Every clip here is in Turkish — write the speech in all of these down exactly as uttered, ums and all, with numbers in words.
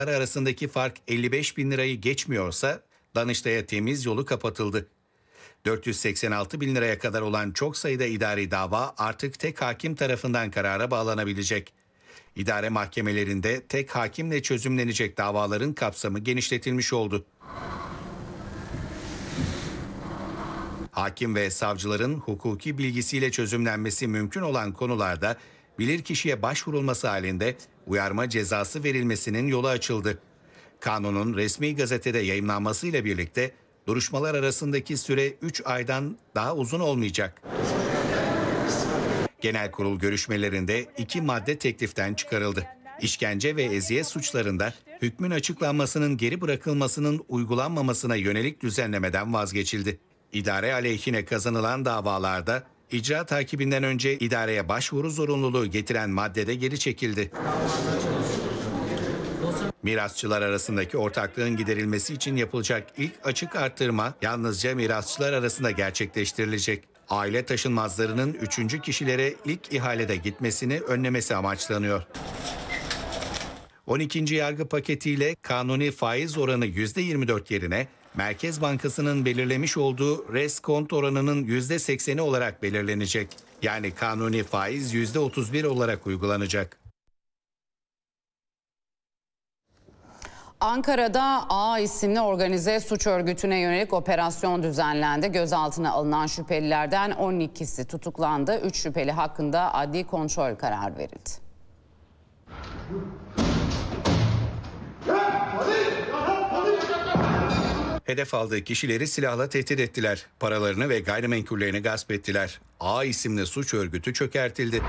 arasındaki fark elli beş bin lirayı geçmiyorsa Danıştay'a temiz yolu kapatıldı. dört yüz seksen altı bin liraya kadar olan çok sayıda idari dava artık tek hakim tarafından karara bağlanabilecek. İdare mahkemelerinde tek hakimle çözümlenecek davaların kapsamı genişletilmiş oldu. Hakim ve savcıların hukuki bilgisiyle çözümlenmesi mümkün olan konularda bilirkişiye başvurulması halinde uyarma cezası verilmesinin yolu açıldı. Kanunun resmi gazetede yayımlanmasıyla birlikte duruşmalar arasındaki süre üç aydan daha uzun olmayacak. Genel kurul görüşmelerinde iki madde tekliften çıkarıldı. İşkence ve eziyet suçlarında hükmün açıklanmasının geri bırakılmasının uygulanmamasına yönelik düzenlemeden vazgeçildi. İdare aleyhine kazanılan davalarda icra takibinden önce idareye başvuru zorunluluğu getiren maddede geri çekildi. Mirasçılar arasındaki ortaklığın giderilmesi için yapılacak ilk açık arttırma yalnızca mirasçılar arasında gerçekleştirilecek. Aile taşınmazlarının üçüncü kişilere ilk ihalede gitmesini önlemesi amaçlanıyor. on ikinci yargı paketiyle kanuni faiz oranı yüzde yirmi dört yerine Merkez Bankası'nın belirlemiş olduğu reskont oranının yüzde sekseni olarak belirlenecek. Yani kanuni faiz yüzde otuz bir olarak uygulanacak. Ankara'da A isimli organize suç örgütüne yönelik operasyon düzenlendi. Gözaltına alınan şüphelilerden on ikisi tutuklandı. üç şüpheli hakkında adli kontrol kararı verildi. Hedef aldığı kişileri silahla tehdit ettiler. Paralarını ve gayrimenkullerini gasp ettiler. A isimli suç örgütü çökertildi.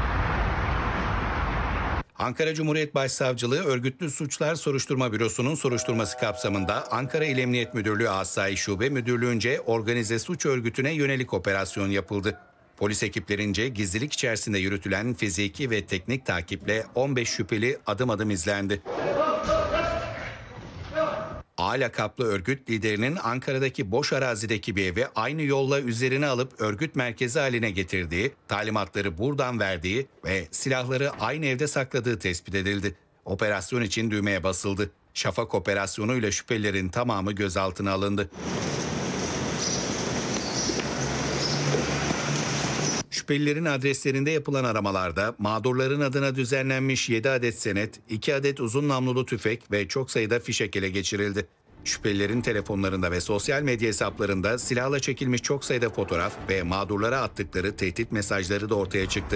Ankara Cumhuriyet Başsavcılığı Örgütlü Suçlar Soruşturma Bürosu'nun soruşturması kapsamında Ankara İl Emniyet Müdürlüğü Asayiş Şube Müdürlüğü'nce organize suç örgütüne yönelik operasyon yapıldı. Polis ekiplerince gizlilik içerisinde yürütülen fiziki ve teknik takiple on beş şüpheli adım adım izlendi. A lakaplı örgüt liderinin Ankara'daki boş arazideki bir evi aynı yolla üzerine alıp örgüt merkezi haline getirdiği, talimatları buradan verdiği ve silahları aynı evde sakladığı tespit edildi. Operasyon için düğmeye basıldı. Şafak operasyonuyla şüphelilerin tamamı gözaltına alındı. Şüphelilerin adreslerinde yapılan aramalarda mağdurların adına düzenlenmiş yedi adet senet, iki adet uzun namlulu tüfek ve çok sayıda fişek ele geçirildi. Şüphelilerin telefonlarında ve sosyal medya hesaplarında silahla çekilmiş çok sayıda fotoğraf ve mağdurlara attıkları tehdit mesajları da ortaya çıktı.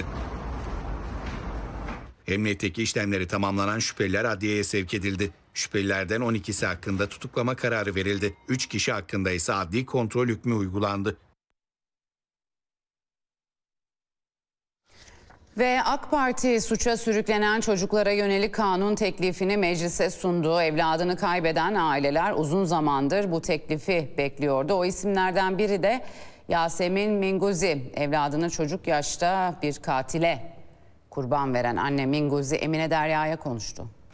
Emniyetteki işlemleri tamamlanan şüpheliler adliyeye sevk edildi. Şüphelilerden on ikisi hakkında tutuklama kararı verildi. üç kişi hakkında ise adli kontrol hükmü uygulandı. Ve AK Parti suça sürüklenen çocuklara yönelik kanun teklifini meclise sundu. Evladını kaybeden aileler uzun zamandır bu teklifi bekliyordu. O isimlerden biri de Yasemin Minguzi. Evladını çocuk yaşta bir katile kurban veren anne Minguzi Emine Derya'ya konuştu.